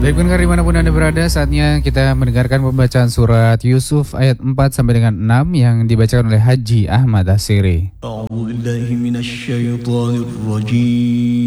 Baik pendengar dimanapun Anda berada, saatnya kita mendengarkan pembacaan surat Yusuf ayat 4 sampai dengan 6 yang dibacakan oleh Haji Ahmad Asiri. A'udzu billahi minasyaitonir rajim.